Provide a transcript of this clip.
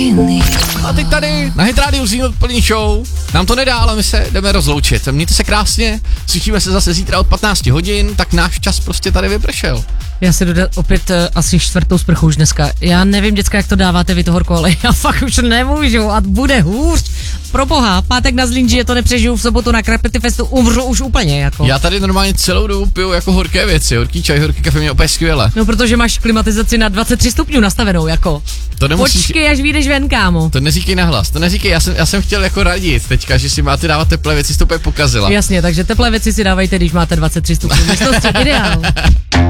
A teď tady na Hit Radio Zlín odpolední show. Nám to nedá, ale my se jdeme rozloučit. Mějte se krásně, slyšíme se zase zítra od 15 hodin, tak náš čas prostě tady vypršel. Já si dodat opět asi 4. sprchu už dneska. Já nevím, děcka, jak to dáváte vy to horko, ale já fakt už nemůžu a bude hůř. Proboha, pátek na Zlín, že to nepřežiju, v sobotu na Krapety Festu umřu už úplně jako. Já tady normálně celou dobu piju jako horké věci, horký čaj, horký kafe, mě opět skvěle. No, protože máš klimatizaci na 23 stupňů nastavenou jako. To nemusíš... Počkej, až vyjdeš ven, kámo. To neříkej nahlas, to neříkej, já jsem chtěl jako radit teďka, že si máte dávat teplé věci, jsi to úplně pokazila. Jasně, takže teplé věci si dávejte, když máte 23 stupňů místnosti, ideál.